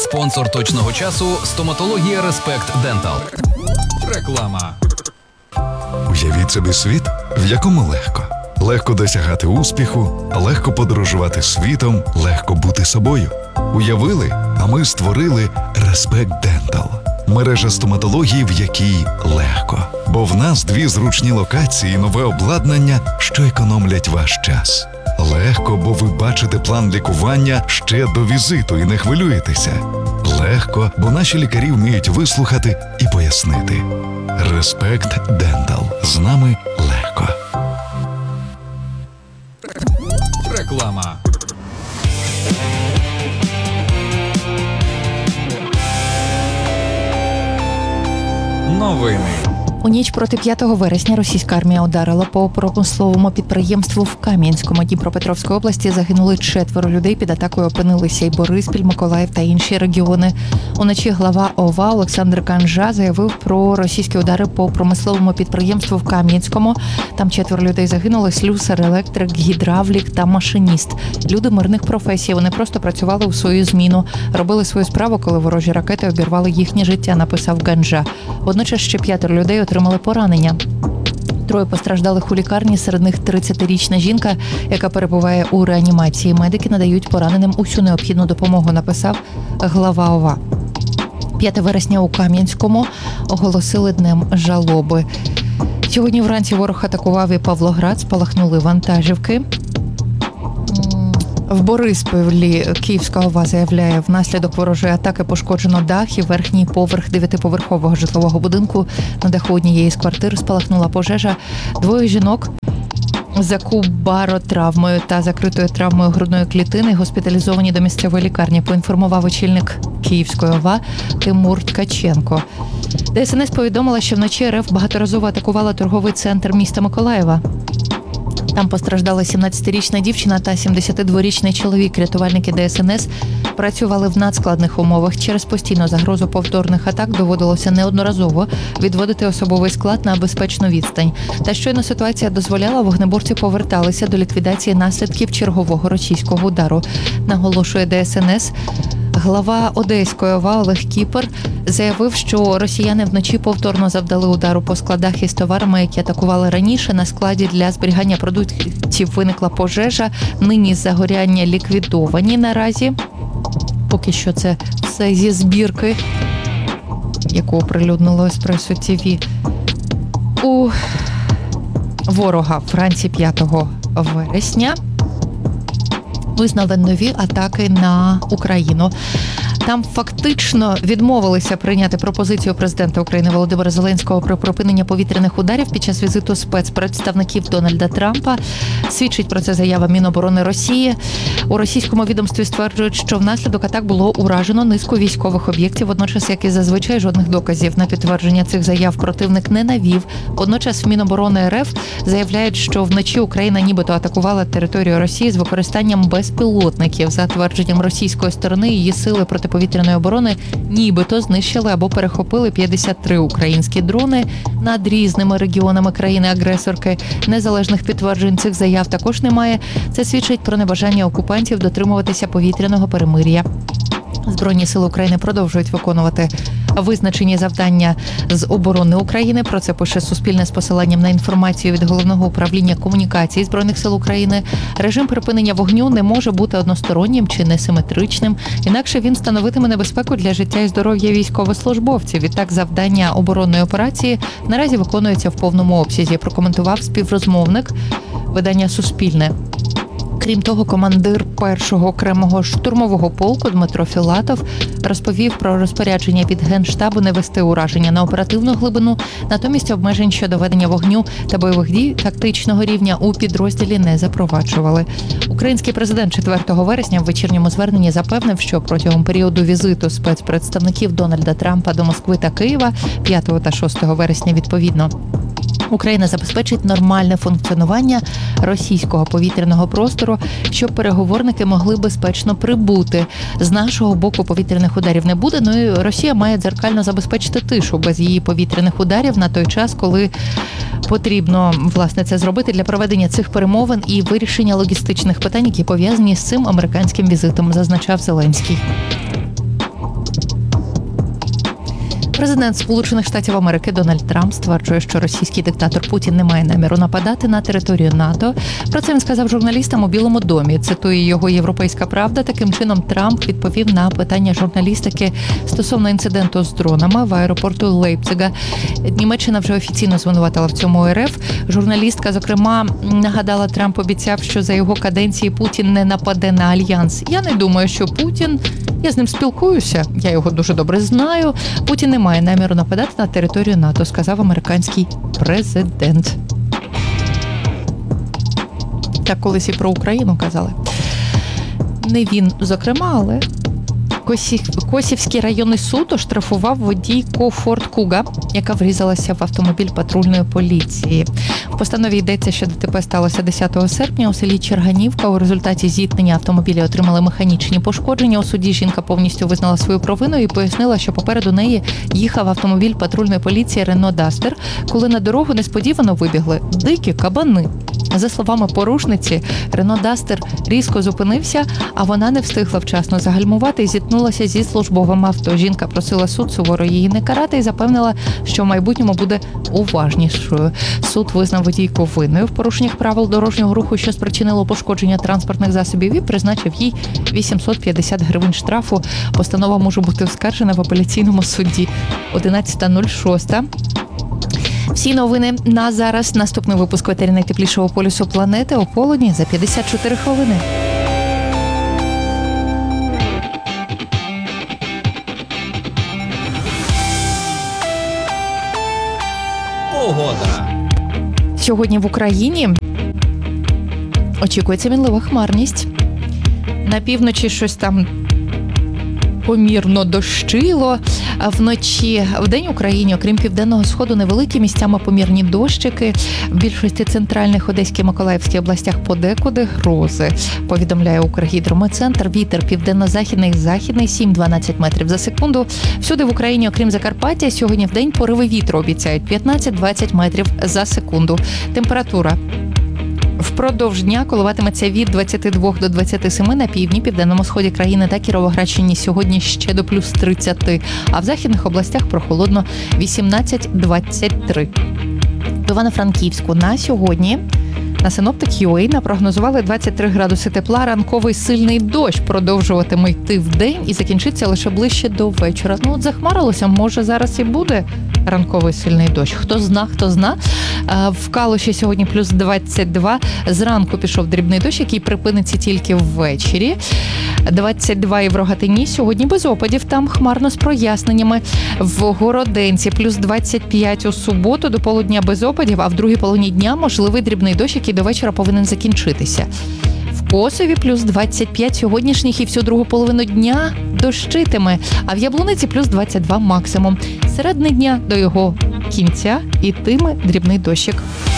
Спонсор точного часу – стоматологія Респект Дентал. Реклама. Уявіть собі світ, в якому легко. Легко досягати успіху, легко подорожувати світом, легко бути собою. Уявили, а ми створили Респект Дентал. Мережа стоматології, в якій легко. Бо в нас 2 зручні локації і нове обладнання, що економлять ваш час. Легко, бо ви бачите план лікування ще до візиту і не хвилюєтеся. Легко, бо наші лікарі вміють вислухати і пояснити. Респект Дентал. З нами легко. Реклама. Новини. У ніч проти 5 вересня російська армія ударила по промисловому підприємству в Кам'янському Дніпропетровської області. Загинули 4 людей. Під атакою опинилися і Бориспіль, Миколаїв та інші регіони. Уночі глава ОВА Олександр Канжа заявив про російські удари по промисловому підприємству в Кам'янському. Там 4 людей загинули: слюсар, електрик, гідравлік та машиніст. Люди мирних професій. Вони просто працювали у свою зміну, робили свою справу, коли ворожі ракети обірвали їхнє життя, написав Ганжа. Водночас ще 5 людей отримали поранення. 3 постраждалих у лікарні, серед них 30-річна жінка, яка перебуває у реанімації. Медики надають пораненим усю необхідну допомогу, написав глава ОВА. 5 вересня у Кам'янському оголосили днем жалоби. Сьогодні вранці ворог атакував і Павлоград, спалахнули вантажівки. В Бориспілі Київська ОВА заявляє, внаслідок ворожої атаки пошкоджено дах і верхній поверх 9-поверхового житлового будинку. На даху однієї з квартир спалахнула пожежа. 2 жінок з акубаротравмою та закритою травмою грудної клітини госпіталізовані до місцевої лікарні, поінформував очільник Київської ОВА Тимур Ткаченко. ДСНС повідомила, що вночі РФ багаторазово атакувала торговий центр міста Миколаєва. Там постраждала 17-річна дівчина та 72-річний чоловік. Рятувальники ДСНС працювали в надскладних умовах. Через постійну загрозу повторних атак доводилося неодноразово відводити особовий склад на безпечну відстань. Та щойно ситуація дозволяла, вогнеборці поверталися до ліквідації наслідків чергового російського удару, наголошує ДСНС. Глава Одеської ОВА Олег Кіпер заявив, що росіяни вночі повторно завдали удару по складах із товарами, які атакували раніше. На складі для зберігання продуктів виникла пожежа. Нині загоряння ліквідовані наразі. Поки що це все зі збірки, яку оприлюднило Еспресо ТВ. У ворога вранці 5 вересня визнали нові атаки на Україну. Там фактично відмовилися прийняти пропозицію президента України Володимира Зеленського про припинення повітряних ударів під час візиту спецпредставників Дональда Трампа. Свідчить про це заява Міноборони Росії. У російському відомстві стверджують, що внаслідок атак було уражено низку військових об'єктів. Водночас, як і зазвичай, жодних доказів на підтвердження цих заяв противник не навів. Водночас в Міноборони РФ заявляють, що вночі Україна нібито атакувала територію Росії з використанням безпілотників. За твердженням російської сторони, її сили протиповітряної оборони нібито знищили або перехопили 53 українські дрони над різними регіонами країни-агресорки. Незалежних підтверджень цих заяв також немає. Це свідчить про небажання окупантів дотримуватися повітряного перемир'я. Збройні сили України продовжують виконувати визначені завдання з оборони України. Про це пише Суспільне з посиланням на інформацію від Головного управління комунікацій Збройних сил України. Режим припинення вогню не може бути одностороннім чи несиметричним, інакше він становитиме небезпеку для життя і здоров'я військовослужбовців. Відтак, завдання оборонної операції наразі виконується в повному обсязі, прокоментував співрозмовник видання Суспільне. Крім того, командир 1-го окремого штурмового полку Дмитро Філатов розповів про розпорядження від Генштабу не вести ураження на оперативну глибину, натомість обмежень щодо ведення вогню та бойових дій тактичного рівня у підрозділі не запроваджували. Український президент 4 вересня в вечірньому зверненні запевнив, що протягом періоду візиту спецпредставників Дональда Трампа до Москви та Києва 5 та 6 вересня відповідно, Україна забезпечить нормальне функціонування російського повітряного простору, щоб переговорники могли безпечно прибути. З нашого боку повітряних ударів не буде, ну і Росія має дзеркально забезпечити тишу без її повітряних ударів на той час, коли потрібно, власне, це зробити для проведення цих перемовин і вирішення логістичних питань, які пов'язані з цим американським візитом, зазначав Зеленський. Президент Сполучених Штатів Америки Дональд Трамп стверджує, що російський диктатор Путін не має наміру нападати на територію НАТО. Про це він сказав журналістам у Білому домі. Цитує його «Європейська правда». Таким чином Трамп відповів на питання журналістики стосовно інциденту з дронами в аеропорту Лейпцига. Німеччина вже офіційно звинуватила в цьому РФ. Журналістка, зокрема, нагадала, Трамп обіцяв, що за його каденції Путін не нападе на альянс. Я не думаю, що Путін... Я з ним спілкуюся, я його дуже добре знаю. Путін не має наміру нападати на територію НАТО, сказав американський президент. Так колись і про Україну казали. Не він, зокрема, але Косівський районний суд оштрафував водійку Форд Куга, яка врізалася в автомобіль патрульної поліції. В постанові йдеться, що ДТП сталося 10 серпня у селі Черганівка. У результаті зіткнення автомобілі отримали механічні пошкодження. У суді жінка повністю визнала свою провину і пояснила, що попереду неї їхав автомобіль патрульної поліції Рено Дастер, коли на дорогу несподівано вибігли дикі кабани. За словами порушниці, Рено Дастер різко зупинився, а вона не встигла вчасно загальмувати і зіткнулася зі службовим авто. Жінка просила суд суворо її не карати і запевнила, що в майбутньому буде уважнішою. Суд визнав водійку винною в порушеннях правил дорожнього руху, що спричинило пошкодження транспортних засобів, і призначив їй 850 гривень штрафу. Постанова може бути оскаржена в апеляційному суді. 11.06. Всі новини на зараз. Наступний випуск в етері найтеплішого полюсу планети о полудні за 54 хвилини. Погода. Сьогодні в Україні очікується мінлива хмарність. На півночі щось там помірно дощило. Вночі, вдень в Україні, окрім південного сходу, невеликі місцями помірні дощики. В більшості центральних Одеській, Миколаївській областях подекуди грози. Повідомляє Укргідрометцентр. Вітер південно-західний, західний 7-12 метрів за секунду. Всюди в Україні, окрім Закарпаття, сьогодні вдень пориви вітру обіцяють 15-20 метрів за секунду. Температура впродовж дня коливатиметься від 22 до 27 на півдні, південному сході країни та Кіровоградщині сьогодні ще до плюс 30, а в західних областях прохолодно 18-23. В Івано-Франківську на сьогодні на Synoptic.ua напрогнозували 23 градуси тепла. Ранковий сильний дощ продовжуватиме йти вдень і закінчиться лише ближче до вечора. Ну от захмарилося, може зараз і буде ранковий сильний дощ. Хто зна. В Калуші сьогодні плюс 22. Зранку пішов дрібний дощ, який припиниться тільки ввечері. 22 і в Рогатині сьогодні без опадів, там хмарно з проясненнями. В Городенці плюс 25 у суботу, до полудня без опадів, а в другій половині дня можливий дрібний дощ, який до вечора повинен закінчитися. В Косові плюс 25 сьогоднішніх і всю другу половину дня дощитиме, а в Яблуниці плюс 22 максимум. Середини дня до його кінця ітиме дрібний дощик.